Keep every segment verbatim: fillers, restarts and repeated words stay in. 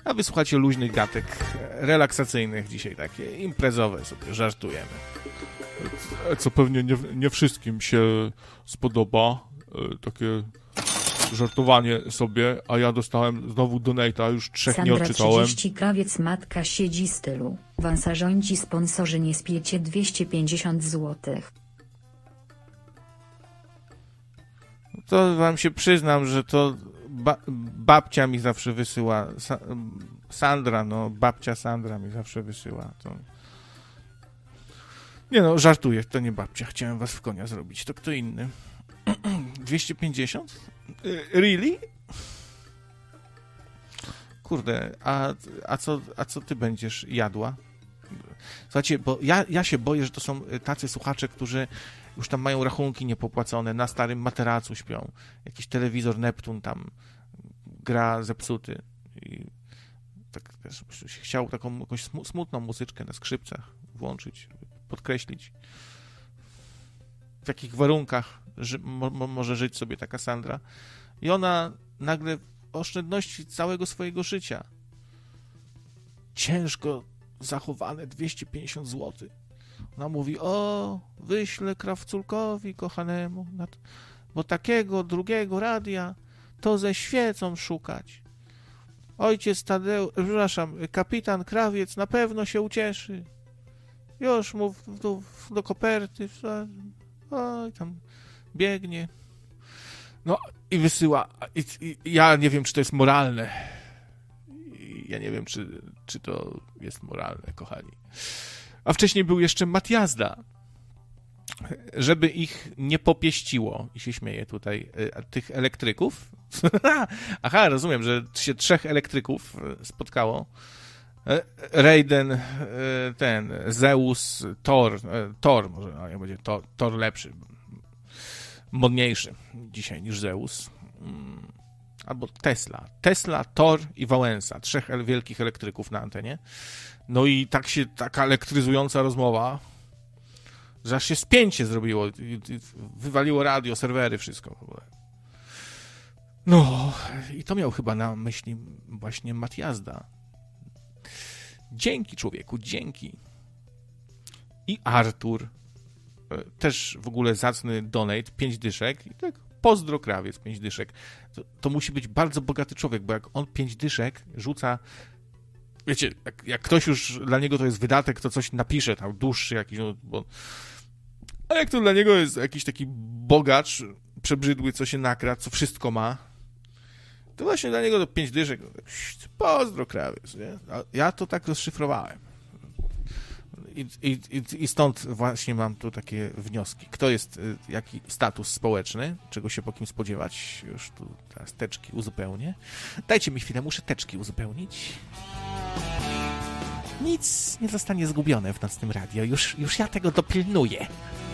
A wysłuchacie luźnych gatek relaksacyjnych dzisiaj, takie imprezowe sobie żartujemy. Co pewnie nie, nie wszystkim się spodoba, takie żartowanie sobie, a ja dostałem znowu donate'a, już trzech Sandra nie odczytałem. trzydzieści krawiec matka siedzi stylu. Wansa rządzi, sponsorzy nie spiecie dwieście pięćdziesiąt złotych. To wam się przyznam, że to ba- babcia mi zawsze wysyła. Sa- Sandra, no babcia Sandra mi zawsze wysyła. To... Nie no, żartuję, to nie babcia. Chciałem was w konia zrobić, to kto inny. dwieście pięćdziesiąt? Really? Kurde, a, a, co, a co ty będziesz jadła? Słuchajcie, bo ja, ja się boję, że to są tacy słuchacze, którzy już tam mają rachunki niepopłacone, na starym materacu śpią. Jakiś telewizor Neptun tam gra zepsuty. I tak też chciał taką jakąś smutną muzyczkę na skrzypcach włączyć, podkreślić. W jakich warunkach ży- mo- może żyć sobie taka Sandra. I ona nagle oszczędności całego swojego życia. Ciężko zachowane dwieście pięćdziesiąt złotych. Ona mówi, o, wyślę krawculkowi kochanemu, bo takiego drugiego radia to ze świecą szukać. Ojciec Tadeusz, przepraszam, kapitan Krawiec na pewno się ucieszy. Już mu do, do koperty, oj, tam biegnie. No i wysyła. I, i, ja nie wiem, czy to jest moralne. I ja nie wiem, czy, czy to jest moralne, kochani. A wcześniej był jeszcze Matiazda. Żeby ich nie popieściło, i się śmieje tutaj, tych elektryków. Aha, rozumiem, że się trzech elektryków spotkało. Raiden, ten, Zeus, Thor, Thor może, no nie będzie, Thor, Thor lepszy, modniejszy dzisiaj niż Zeus. Albo Tesla. Tesla, Thor i Wałęsa. Trzech wielkich elektryków na antenie. No i tak się, taka elektryzująca rozmowa, że aż się spięcie zrobiło. Wywaliło radio, serwery, wszystko w ogóle. No, i to miał chyba na myśli właśnie Matiazda. Dzięki, człowieku, dzięki. I Artur, też w ogóle zacny donate, pięć dyszek. I tak, pozdro Krawiec, pięć dyszek. To, to musi być bardzo bogaty człowiek, bo jak on pięć dyszek rzuca, wiecie, jak, jak ktoś już, dla niego to jest wydatek, to coś napisze tam, dłuższy jakiś, no, bo... A jak to dla niego jest jakiś taki bogacz, przebrzydły, co się nakradł, co wszystko ma, to właśnie dla niego to pięć dyszek. Pozdro, Krawiec, nie? A ja to tak rozszyfrowałem. I, i, I stąd właśnie mam tu takie wnioski. Kto jest, jaki status społeczny, czego się po kim spodziewać. Już tu teraz teczki uzupełnię. Dajcie mi chwilę, muszę teczki uzupełnić. Nic nie zostanie zgubione w nocnym radio. Już, już ja tego dopilnuję.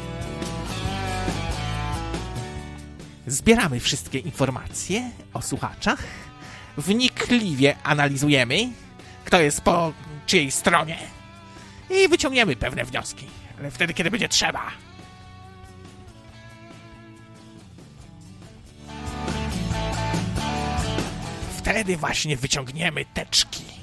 Zbieramy wszystkie informacje o słuchaczach. Wnikliwie analizujemy, kto jest po czyjej stronie. I wyciągniemy pewne wnioski. Ale wtedy, kiedy będzie trzeba. Wtedy właśnie wyciągniemy teczki.